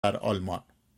در آلمان.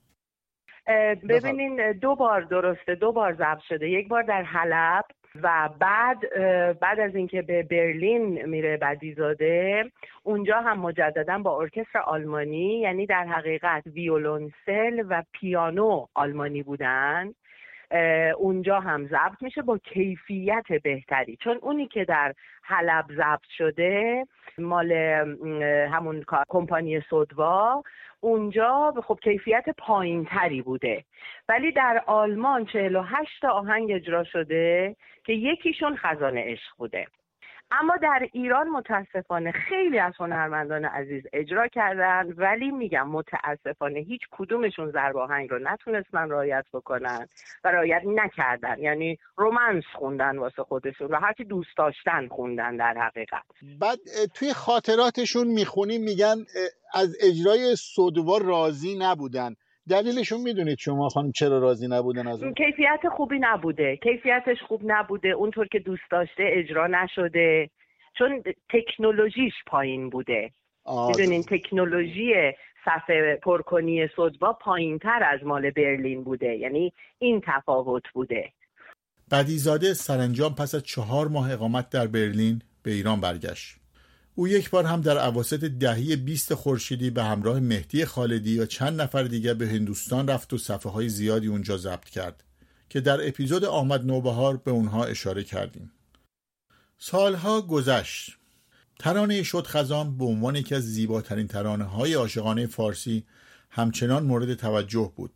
ببینین 2 بار درسته، 2 بار ضبط شده. یک بار در حلب و بعد از اینکه به برلین میره بدیزاده، اونجا هم مجددا با ارکستر آلمانی، یعنی در حقیقت ویولنسل و پیانو آلمانی بودن، اونجا هم ضبط میشه با کیفیت بهتری، چون اونی که در حلب ضبط شده مال همون کمپانی سودوا، اونجا خب کیفیت پایین تری بوده. ولی در آلمان 48 تا آهنگ اجرا شده که یکیشون خزان عشق بوده. اما در ایران متاسفانه خیلی از هنرمندان عزیز اجرا کردن، ولی میگم متاسفانه هیچ کدومشون ضرب آهنگ رو نتونستن رعایت بکنن و رعایت نکردن، یعنی رومانس خوندن واسه خودشون و هرچی دوست داشتن خوندن در حقیقت. بعد توی خاطراتشون میخونیم میگن از اجرای سودوا راضی نبودن. دلیلشون میدونید شما خانم چرا راضی نبودن؟ از اون کیفیت خوبی نبوده، کیفیتش خوب نبوده، اونطور که دوست داشته اجرا نشده، چون تکنولوژیش پایین بوده. میدونین تکنولوژی صفحه پرکنی سودوا پایین تر از مال برلین بوده، یعنی این تفاوت بوده. بدیزاده سرانجام پس از 4 ماه اقامت در برلین به ایران برگشت. او یک بار هم در اواسط دهه 20 خورشیدی به همراه مهدی خالدی و چند نفر دیگر به هندوستان رفت و صفحه‌های زیادی اونجا ضبط کرد که در اپیزود آمد نوبهار به اونها اشاره کردیم. سالها گذشت. ترانه شد خزان به عنوان یکی از زیباترین ترانه‌های عاشقانه فارسی همچنان مورد توجه بود.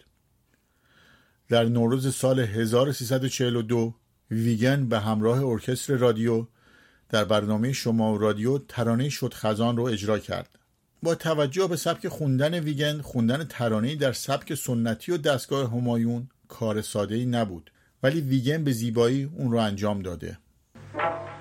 در نوروز سال 1342 ویگن به همراه ارکستر رادیو در برنامه شما رادیو ترانه شد خزان رو اجرا کرد. با توجه به سبک خوندن ویگن، خوندن ترانه‌ای در سبک سنتی و دستگاه همایون کار ساده‌ای نبود، ولی ویگن به زیبایی اون رو انجام داده.